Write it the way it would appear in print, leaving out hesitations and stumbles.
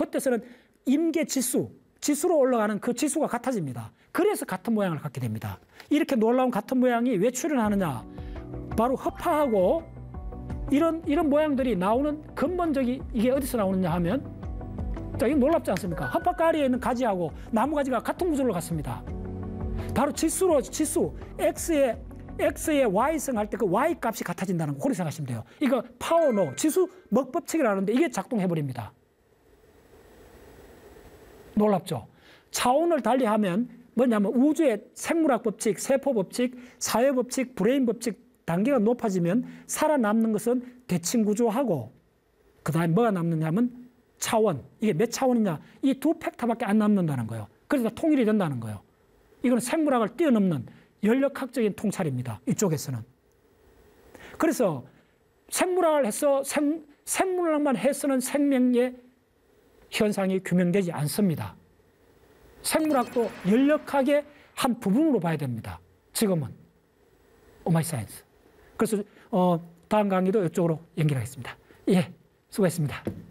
요때서는 지수로 올라가는 그 지수가 같아집니다. 그래서 같은 모양을 갖게 됩니다. 이렇게 놀라운 같은 모양이 왜 출현하느냐? 바로 허파하고 이런 모양들이 나오는 근본적인 이게 어디서 나오느냐 하면, 자, 이거 놀랍지 않습니까? 허파가리에 있는 가지하고 나무가지가 같은 구조를 갖습니다. 바로 지수 X의 Y성 할 때 그 Y 값이 같아진다는 거, 그렇게 생각하시면 돼요. 이거 파워노, 지수 먹법칙이라는데 이게 작동해버립니다. 놀랍죠? 차원을 달리하면 뭐냐면 우주의 생물학 법칙, 세포 법칙, 사회 법칙, 브레인 법칙 단계가 높아지면 살아남는 것은 대칭 구조하고 그다음에 뭐가 남느냐면 차원. 이게 몇 차원이냐? 이 두 팩터밖에 안 남는다는 거예요. 그래서 통일이 된다는 거예요. 이건 생물학을 뛰어넘는 연력학적인 통찰입니다. 이쪽에서는. 그래서 생물학을 해서 생물학만 해서는 생명의 현상이 규명되지 않습니다. 생물학도 연력학의 한 부분으로 봐야 됩니다. 지금은 오마이사이언스. 그래서 다음 강의도 이쪽으로 연결하겠습니다. 예, 수고했습니다.